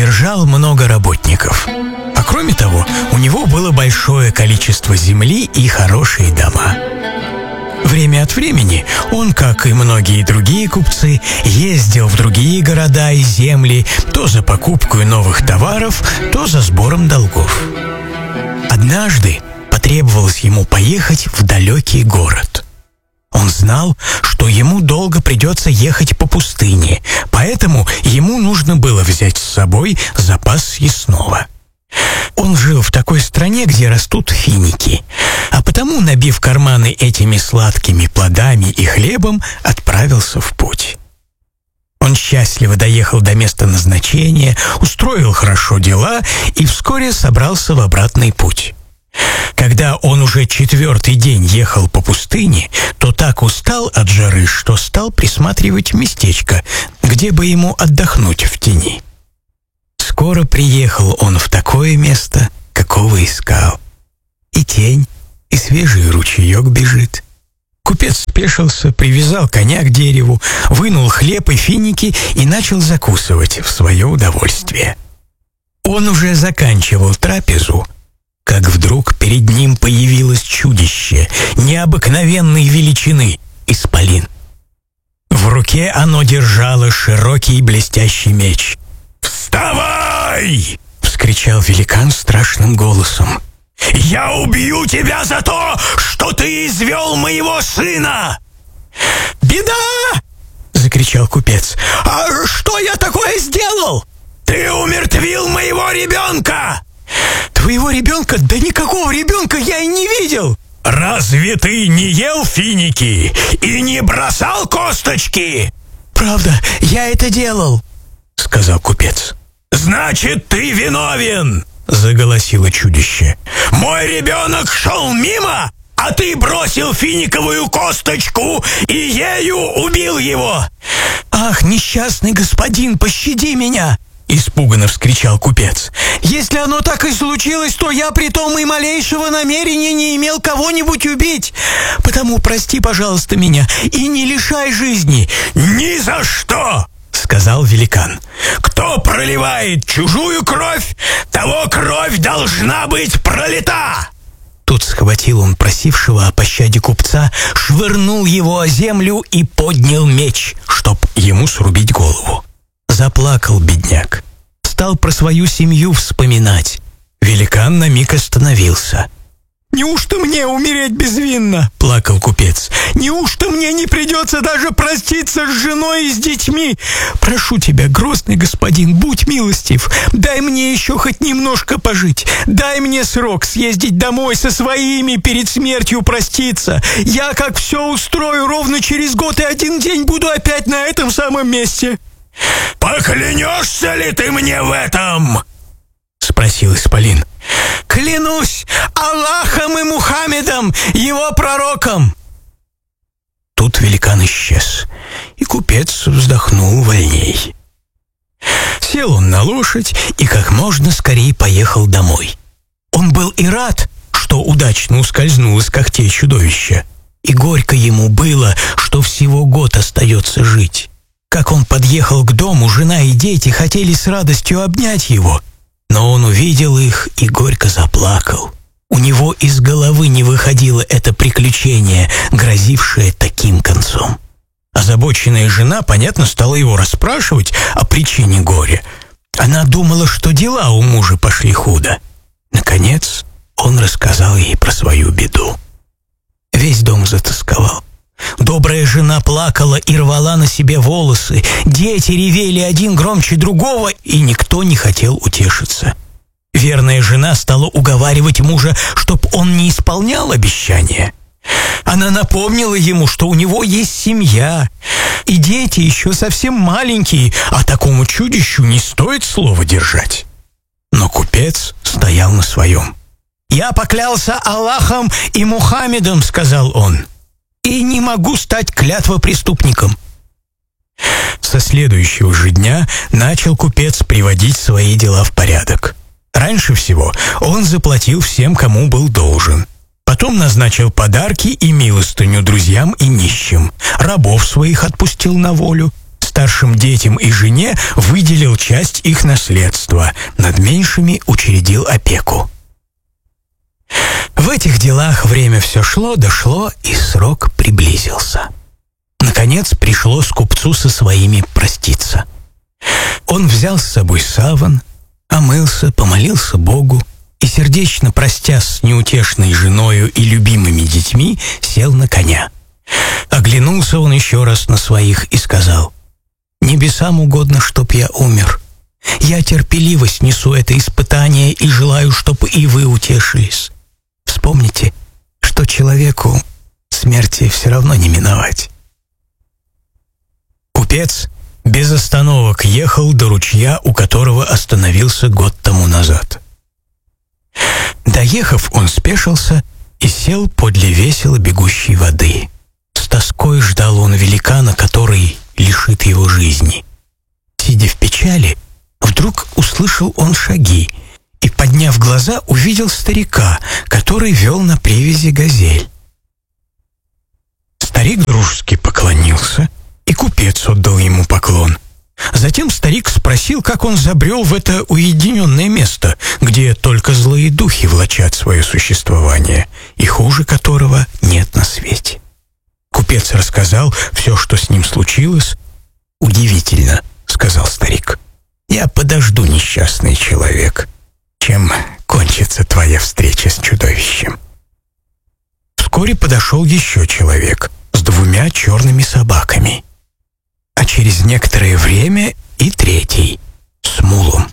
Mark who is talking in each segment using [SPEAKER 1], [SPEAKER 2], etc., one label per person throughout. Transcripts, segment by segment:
[SPEAKER 1] содержал много работников. А кроме того, у него было большое количество земли и хорошие дома. Время от времени он, как и многие другие купцы, ездил в другие города и земли то за покупкой новых товаров, то за сбором долгов. Однажды потребовалось ему поехать в далекий город. Он знал, что ему долго придется ехать по пустыне, поэтому ему нужно было взять с собой запас съестного. Он жил в такой стране, где растут финики, а потому, набив карманы этими сладкими плодами и хлебом, отправился в путь. Он счастливо доехал до места назначения, устроил хорошо дела и вскоре собрался в обратный путь. Когда он уже 4-й день ехал по пустыне, то так устал от жары, что стал присматривать местечко, где бы ему отдохнуть в тени. Скоро приехал он в такое место, какого искал. И тень, и свежий ручеек бежит. Купец спешился, привязал коня к дереву, вынул хлеб и финики и начал закусывать в свое удовольствие. Он уже заканчивал трапезу, как вдруг перед ним появилось чудище необыкновенной величины — исполин. В руке оно держало широкий блестящий меч. «Вставай!» — вскричал великан страшным голосом. «Я убью тебя за то, что ты извел моего сына!» «Беда!» — закричал купец. «А что я такое сделал?» «Ты умертвил моего ребенка!» «Твоего ребенка? Да никакого ребенка я и не видел!» «Разве ты не ел финики и не бросал косточки?» «Правда, я это делал», — сказал купец. «Значит, ты виновен!» — заголосило чудище. «Мой ребенок шел мимо, а ты бросил финиковую косточку и ею убил его!» «Ах, несчастный господин, пощади меня!» — испуганно вскричал купец. «Если оно так и случилось, то я при том и малейшего намерения не имел кого-нибудь убить. Потому прости, пожалуйста, меня и не лишай жизни». «Ни за что!» — сказал великан. «Кто проливает чужую кровь, того кровь должна быть пролита!» Тут схватил он просившего о пощаде купца, швырнул его о землю и поднял меч, чтоб ему срубить голову. Заплакал бедняк, стал про свою семью вспоминать. Великан на миг остановился. «Неужто мне умереть безвинно?» — плакал купец. «Неужто мне не придется даже проститься с женой и с детьми? Прошу тебя, грозный господин, будь милостив, дай мне еще хоть немножко пожить. Дай мне срок съездить домой со своими, перед смертью проститься. Я как все устрою, ровно через год и 1 день буду опять на этом самом месте». «Поклянешься ли ты мне в этом?» — спросил исполин. «Клянусь Аллахом и Мухаммедом, его пророком!» Тут великан исчез, и купец вздохнул вольней. Сел он на лошадь и как можно скорее поехал домой. Он был и рад, что удачно ускользнул из когтей чудовища, и горько ему было, что всего год остается жить. Как он подъехал к дому, жена и дети хотели с радостью обнять его, но он увидел их и горько заплакал. У него из головы не выходило это приключение, грозившее таким концом. Озабоченная жена, понятно, стала его расспрашивать о причине горя. Она думала, что дела у мужа пошли худо. Наконец, он рассказал ей про свою беду. Весь дом затосковал. Добрая жена плакала и рвала на себе волосы, дети ревели один громче другого, и никто не хотел утешиться. Верная жена стала уговаривать мужа, чтоб он не исполнял обещания. Она напомнила ему, что у него есть семья, и дети еще совсем маленькие, а такому чудищу не стоит слова держать. Но купец стоял на своем. «Я поклялся Аллахом и Мухаммедом», — сказал он, «и не могу стать клятвопреступником». Со следующего же дня начал купец приводить свои дела в порядок. Раньше всего он заплатил всем, кому был должен. Потом назначил подарки и милостыню друзьям и нищим. Рабов своих отпустил на волю. старшим детям и жене выделил часть их наследства, над меньшими учредил опеку. В этих делах время все шло, дошло, и срок приблизился. Наконец пришлось купцу со своими проститься. Он взял с собой саван, омылся, помолился Богу и, сердечно простясь с неутешной женою и любимыми детьми, сел на коня. Оглянулся он еще раз на своих и сказал: «Небесам угодно, чтоб я умер. Я терпеливо снесу это испытание и желаю, чтоб и вы утешились. Вспомните, что человеку смерти все равно не миновать». Купец без остановок ехал до ручья, у которого остановился год тому назад. Доехав, он спешился и сел подле весело бегущей воды. С тоской ждал он великана, который лишит его жизни. Сидя в печали, вдруг услышал он шаги и, подняв глаза, увидел старика, который вел на привязи газель. Старик дружески поклонился, и купец отдал ему поклон. Затем старик спросил, как он забрел в это уединенное место, где только злые духи влачат свое существование, и хуже которого нет на свете. Купец рассказал все, что с ним случилось. «Удивительно», — сказал старик. «Я подожду, несчастный человек, чем кончится твоя встреча с чудовищем». Вскоре подошел еще человек с 2 черными собаками, а через некоторое время и третий с мулом.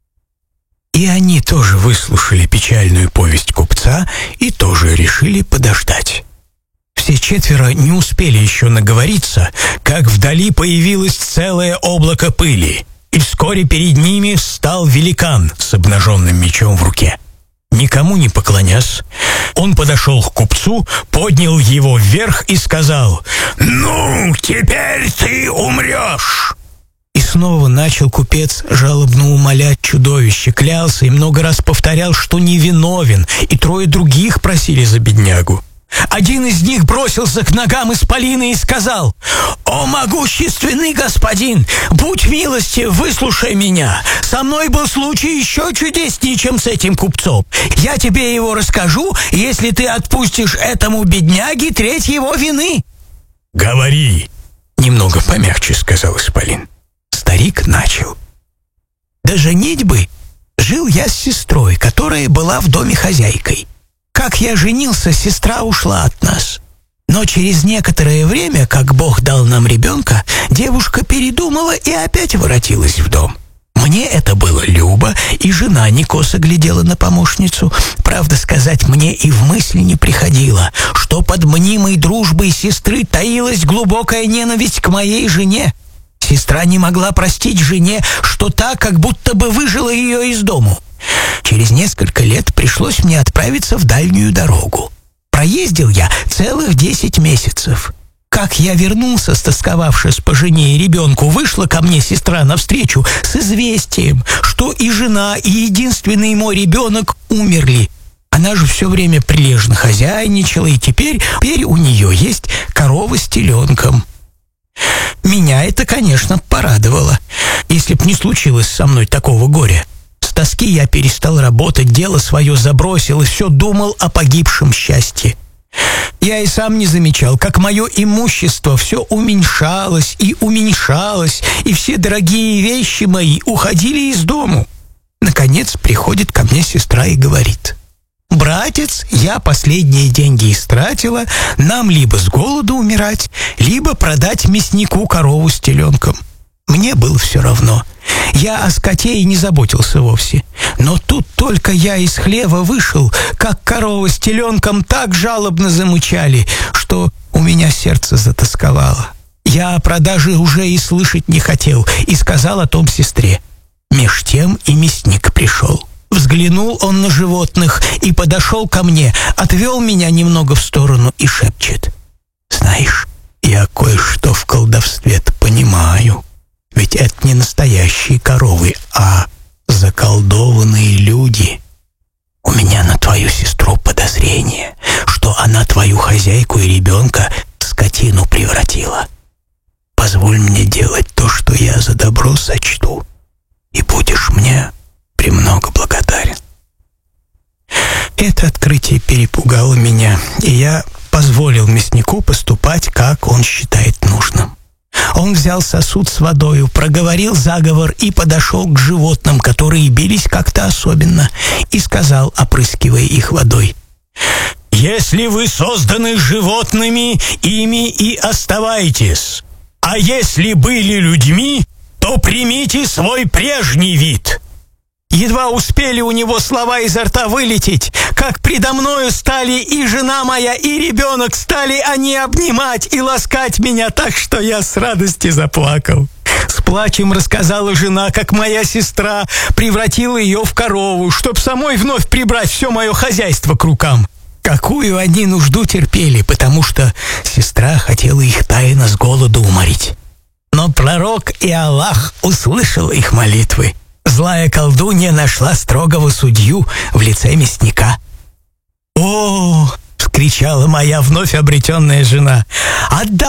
[SPEAKER 1] И они тоже выслушали печальную повесть купца и тоже решили подождать. Все 4 не успели еще наговориться, как вдали появилось целое облако пыли, и вскоре перед ними встал великан с обнаженным мечом в руке. Никому не поклонясь, он подошел к купцу, поднял его вверх и сказал: «Ну, теперь ты умрешь!» И снова начал купец жалобно умолять чудовище, клялся и много раз повторял, что невиновен, и 3 других просили за беднягу. Один из них бросился к ногам исполина и сказал: «О, могущественный господин, будь милостив, выслушай меня. Со мной был случай еще чудеснее, чем с этим купцом. Я тебе его расскажу, если ты отпустишь этому бедняге треть его вины». «Говори», — немного помягче сказал исполин. Старик начал: «До женитьбы жил я с сестрой, которая была в доме хозяйкой. Как я женился, сестра ушла от нас. Но через некоторое время, как Бог дал нам ребенка, девушка передумала и опять воротилась в дом. Мне это было любо, и жена не косо глядела на помощницу. Правда сказать, мне и в мысли не приходило, что под мнимой дружбой сестры таилась глубокая ненависть к моей жене. Сестра не могла простить жене, что та как будто бы выжила ее из дому. Через несколько лет пришлось мне отправиться в дальнюю дорогу. Проездил я целых 10 месяцев. Как я вернулся, стосковавшись по жене и ребенку, вышла ко мне сестра навстречу с известием, что и жена, и единственный мой ребенок умерли. Она же все время прилежно хозяйничала, и теперь у нее есть корова с теленком. Меня это, конечно, порадовало, если б не случилось со мной такого горя. С тоски я перестал работать, дело свое забросил и все думал о погибшем счастье. Я и сам не замечал, как мое имущество все уменьшалось, и все дорогие вещи мои уходили из дому. Наконец приходит ко мне сестра и говорит: «Братец, я последние деньги истратила, нам либо с голоду умирать, либо продать мяснику корову с теленком». Мне было все равно. Я о скоте и не заботился вовсе. Но тут только я из хлева вышел, как корова с теленком так жалобно замычали, что у меня сердце затосковало. Я о продаже уже и слышать не хотел, и сказал о том сестре. Меж тем и мясник пришел. Взглянул он на животных и подошел ко мне, отвел меня немного в сторону и шепчет: «Знаешь, я кое-что в колдовстве-то понимаю. Ведь это не настоящие коровы, а заколдованные люди. У меня на твою сестру подозрение, что она твою хозяйку и ребенка в скотину превратила. позволь мне делать то, что я за добро сочту, и будешь мне премного благодарен». Это открытие перепугало меня, и я позволил мяснику поступать, как он считает нужным. Он взял сосуд с водою, проговорил заговор и подошел к животным, которые бились как-то особенно, и сказал, опрыскивая их водой: «Если вы созданы животными, ими и оставайтесь. А если были людьми, то примите свой прежний вид». Едва успели у него слова изо рта вылететь, как предо мною стали и жена моя, и ребенок, стали они обнимать и ласкать меня так, что я с радости заплакал. С плачем рассказала жена, как моя сестра превратила ее в корову, чтоб самой вновь прибрать все мое хозяйство к рукам. Какую они нужду терпели, потому что сестра хотела их тайно с голоду уморить. Но пророк и Аллах услышал их молитвы. Злая колдунья нашла строгого судью в лице мясника. «О!» — вскричала моя вновь обретенная жена. «Отдай